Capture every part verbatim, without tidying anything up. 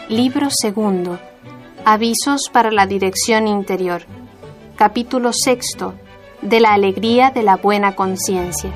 Libro segundo. Avisos para la dirección interior. Capítulo sexto. De la alegría de la buena conciencia.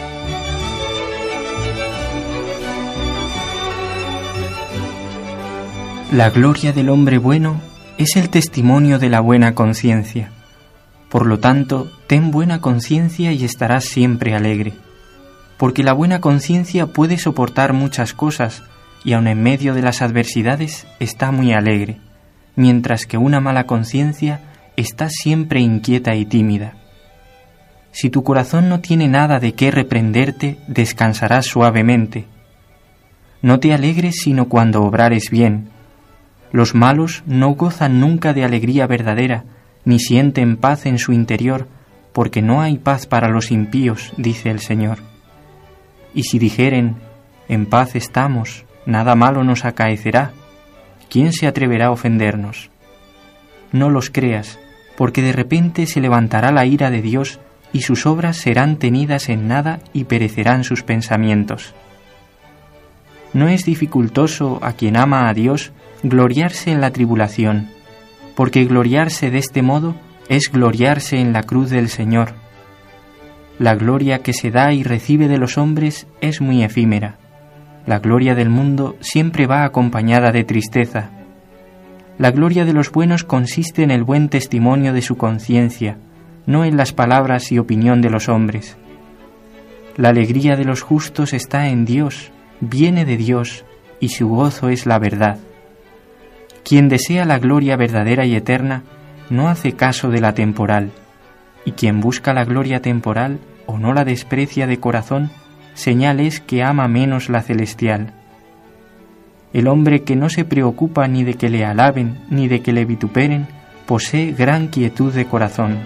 La gloria del hombre bueno es el testimonio de la buena conciencia. Por lo tanto, ten buena conciencia y estarás siempre alegre, porque la buena conciencia puede soportar muchas cosas y aun en medio de las adversidades está muy alegre, mientras que una mala conciencia está siempre inquieta y tímida. Si tu corazón no tiene nada de qué reprenderte, descansarás suavemente. No te alegres sino cuando obrares bien. Los malos no gozan nunca de alegría verdadera, ni sienten paz en su interior, porque no hay paz para los impíos, dice el Señor. Y si dijeren, en paz estamos, nada malo nos acaecerá, ¿quién se atreverá a ofendernos? No los creas, porque de repente se levantará la ira de Dios y sus obras serán tenidas en nada y perecerán sus pensamientos. No es dificultoso a quien ama a Dios gloriarse en la tribulación, porque gloriarse de este modo es gloriarse en la cruz del Señor. La gloria que se da y recibe de los hombres es muy efímera. La gloria del mundo siempre va acompañada de tristeza. La gloria de los buenos consiste en el buen testimonio de su conciencia, no en las palabras y opinión de los hombres. La alegría de los justos está en Dios, viene de Dios, y su gozo es la verdad. Quien desea la gloria verdadera y eterna, no hace caso de la temporal, y quien busca la gloria temporal o no la desprecia de corazón, señal es que ama menos la celestial. El hombre que no se preocupa ni de que le alaben ni de que le vituperen, posee gran quietud de corazón.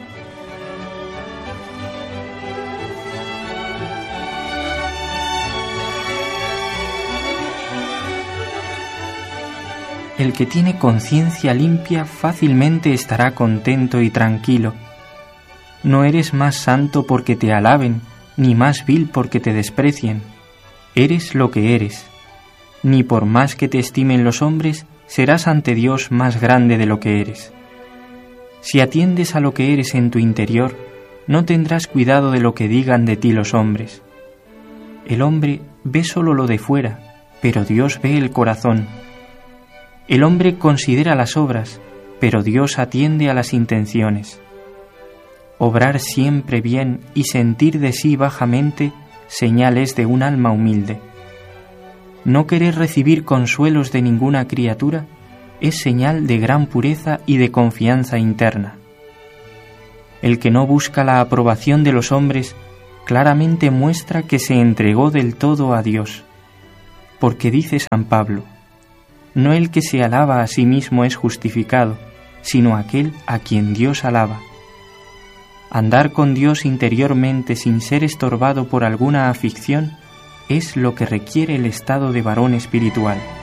El que tiene conciencia limpia fácilmente estará contento y tranquilo. No eres más santo porque te alaben, ni más vil porque te desprecien. Eres lo que eres. Ni por más que te estimen los hombres, serás ante Dios más grande de lo que eres. Si atiendes a lo que eres en tu interior, no tendrás cuidado de lo que digan de ti los hombres. El hombre ve solo lo de fuera, pero Dios ve el corazón. El hombre considera las obras, pero Dios atiende a las intenciones. Obrar siempre bien y sentir de sí bajamente señales de un alma humilde. No querer recibir consuelos de ninguna criatura es señal de gran pureza y de confianza interna. El que no busca la aprobación de los hombres claramente muestra que se entregó del todo a Dios, porque dice San Pablo, no el que se alaba a sí mismo es justificado, sino aquel a quien Dios alaba. Andar con Dios interiormente sin ser estorbado por alguna afición es lo que requiere el estado de varón espiritual.